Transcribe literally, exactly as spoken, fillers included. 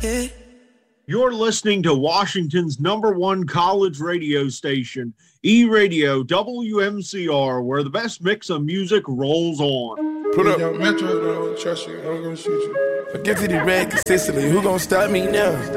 Yeah. You're listening to Washington's number one college radio station, E-Radio W M C R, where the best mix of music rolls on. Put up. Metro, don't trust you. I'm gonna shoot you. Get to the red consistently. Who gonna stop me now?